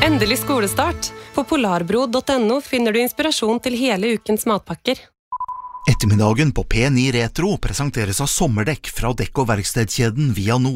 Endelig skolestart. På polarbro.no finner du inspirasjon til hele ukens matpakker. Ettermiddagen på P9 Retro presenteres av sommerdekk fra dekk- og verkstedkjeden Via Nord.